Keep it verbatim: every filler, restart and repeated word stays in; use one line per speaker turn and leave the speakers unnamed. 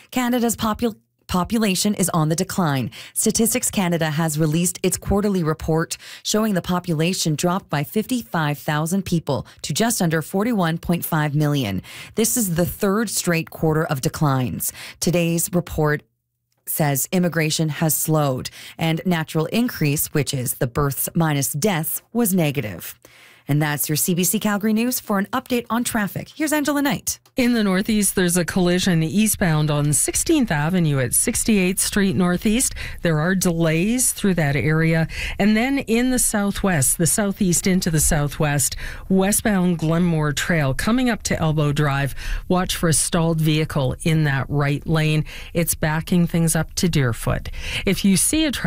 Canada's popul- population is on the decline. Statistics Canada has released its quarterly report showing the population dropped by fifty-five thousand people to just under forty-one point five million. This is the third straight quarter of declines. Today's report says immigration has slowed and natural increase, which is the births minus deaths, was negative. And that's your C B C Calgary News. For an update on traffic, here's Angela Knight.
In the Northeast, there's a collision eastbound on sixteenth Avenue at sixty-eighth Street Northeast. There are delays through that area. And then in the Southwest, the Southeast into the Southwest, westbound Glenmore Trail coming up to Elbow Drive. Watch for a stalled vehicle in that right lane. It's backing things up to Deerfoot. If you see a